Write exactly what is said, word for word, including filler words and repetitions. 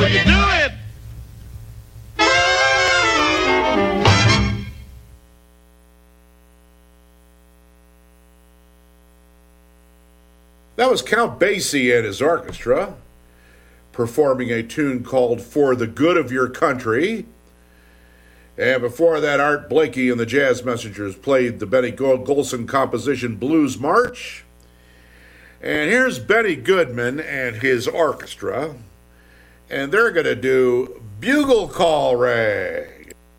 way you do it. That was Count Basie and his orchestra performing a tune called For the Good of Your Country. And before that, Art Blakey and the Jazz Messengers played the Benny Golson composition Blues March. And here's Benny Goodman and his orchestra, and they're going to do Bugle Call Ray.